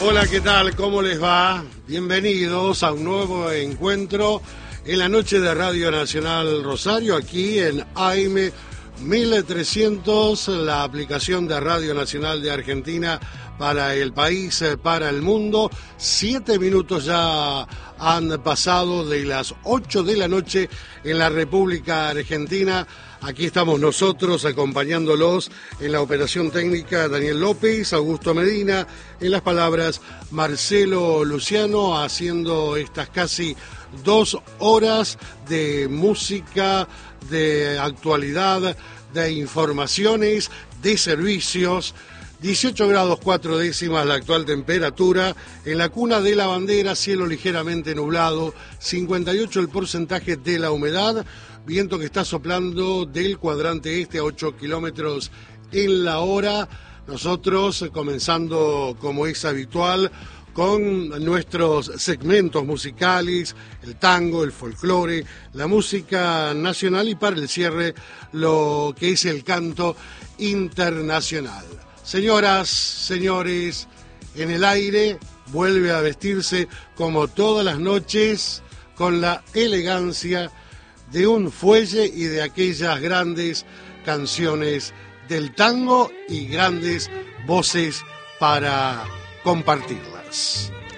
Hola, ¿qué tal? ¿Cómo les va? Bienvenidos a un nuevo encuentro en la noche de Radio Nacional Rosario, aquí en AM 1300, la aplicación de Radio Nacional de Argentina para el país, para el mundo. 7 minutos ya han pasado de las 8 de la noche en la República Argentina. Aquí estamos nosotros acompañándolos en la operación técnica Daniel López, Augusto Medina, en las palabras Marcelo Luciano, haciendo estas casi 2 horas de música, de actualidad, de informaciones, de servicios. 18 grados 4 décimas la actual temperatura, en la cuna de la bandera, cielo ligeramente nublado, 58 el porcentaje de la humedad, viento que está soplando del cuadrante este a 8 kilómetros en la hora. Nosotros comenzando como es habitual con nuestros segmentos musicales, el tango, el folclore, la música nacional y para el cierre lo que es el canto internacional. Señoras, señores, en el aire vuelve a vestirse como todas las noches con la elegancia de un fuelle y de aquellas grandes canciones del tango y grandes voces para compartirlas.